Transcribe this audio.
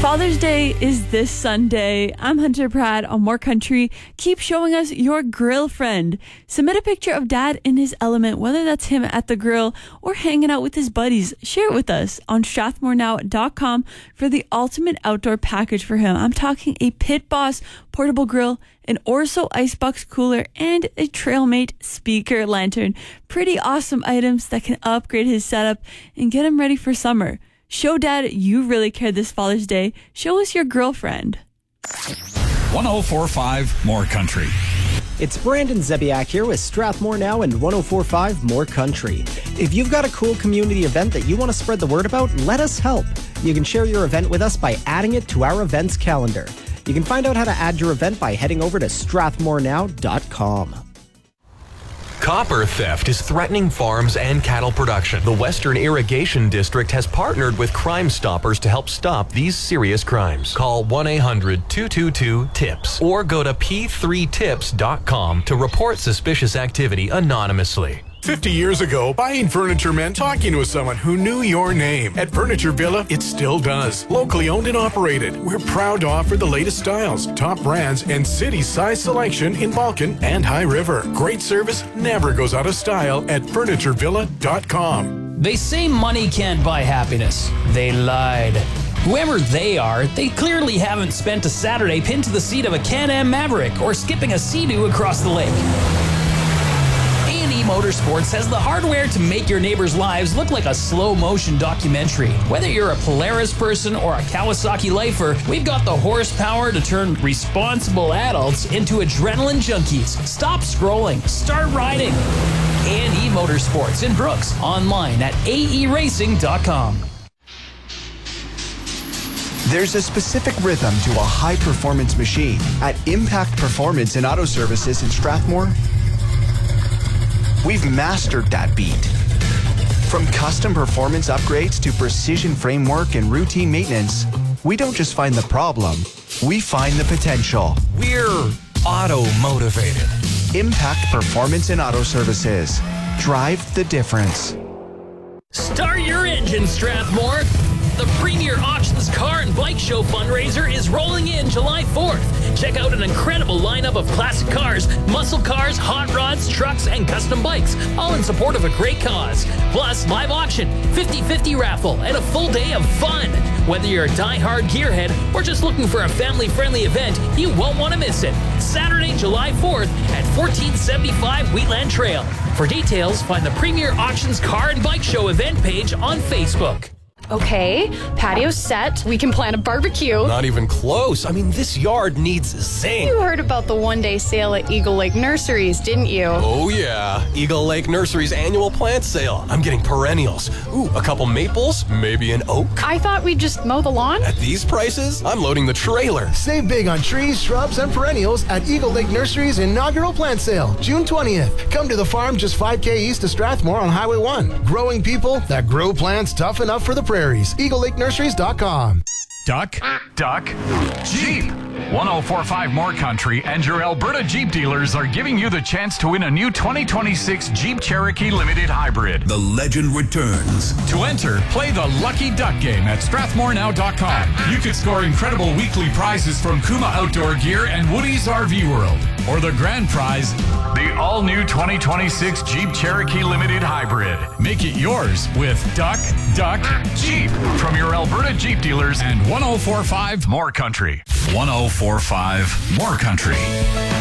Father's Day is this Sunday. I'm Hunter Pratt on More Country. Keep showing us your grill friend. Submit a picture of Dad in his element, whether that's him at the grill or hanging out with his buddies. Share it with us on strathmorenow.com for the ultimate outdoor package for him. I'm talking a Pit Boss portable grill, an Orso Icebox cooler, and a Trailmate speaker lantern. Pretty awesome items that can upgrade his setup and get him ready for summer. Show Dad you really care this Father's Day. Show us your girlfriend. 1045 More Country. It's Brandon Zebiak here with Strathmore Now and 1045 More Country. If you've got a cool community event that you want to spread the word about, let us help. You can share your event with us by adding it to our events calendar. You can find out how to add your event by heading over to strathmorenow.com. Copper theft is threatening farms and cattle production. The Western Irrigation District has partnered with Crime Stoppers to help stop these serious crimes. Call 1-800-222-TIPS or go to p3tips.com to report suspicious activity anonymously. 50 years ago, buying furniture meant talking to someone who knew your name. At Furniture Villa, it still does. Locally owned and operated, we're proud to offer the latest styles, top brands, and city-size selection in Balkan and High River. Great service never goes out of style at FurnitureVilla.com. They say money can't buy happiness. They lied. Whoever they are, they clearly haven't spent a Saturday pinned to the seat of a Can-Am Maverick or skipping a Sea-Doo across the lake. A&E Motorsports has the hardware to make your neighbors' lives look like a slow-motion documentary. Whether you're a Polaris person or a Kawasaki lifer, we've got the horsepower to turn responsible adults into adrenaline junkies. Stop scrolling. Start riding. A&E Motorsports in Brooks. Online at aeracing.com. There's a specific rhythm to a high-performance machine. At Impact Performance and Auto Services in Strathmore, we've mastered that beat. From custom performance upgrades to precision framework and routine maintenance, we don't just find the problem, we find the potential. We're auto-motivated. Impact Performance and Auto Services. Drive the difference. Start your engine, Strathmore. The Premier Auctions Car and Bike Show fundraiser is rolling in July 4th. Check out an incredible lineup of classic cars, muscle cars, hot rods, trucks, and custom bikes, all in support of a great cause. Plus, live auction, 50-50 raffle, and a full day of fun. Whether you're a die-hard gearhead or just looking for a family-friendly event, you won't want to miss it. Saturday, July 4th at 1475 Wheatland Trail. For details, find the Premier Auctions Car and Bike Show event page on Facebook. Okay, patio set. We can plan a barbecue. Not even close. I mean, this yard needs zing. You heard about the one-day sale at Eagle Lake Nurseries, didn't you? Oh, yeah. Eagle Lake Nursery's annual plant sale. I'm getting perennials. Ooh, a couple maples, maybe an oak. I thought we'd just mow the lawn. At these prices, I'm loading the trailer. Save big on trees, shrubs, and perennials at Eagle Lake Nursery's inaugural plant sale, June 20th. Come to the farm just 5K east of Strathmore on Highway 1. Growing people that grow plants tough enough for the prairies. EagleLakeNurseries.com. Duck, Jeep. 1045 More Country and your Alberta Jeep dealers are giving you the chance to win a new 2026 Jeep Cherokee Limited Hybrid. The legend returns. To enter, play the Lucky Duck game at StrathmoreNow.com. You could score incredible weekly prizes from Kuma Outdoor Gear and Woody's RV World. Or the grand prize, the all-new 2026 Jeep Cherokee Limited Hybrid. Make it yours with Duck, Jeep. From your Alberta Jeep dealers and 1045 More Country. 1045 More Country.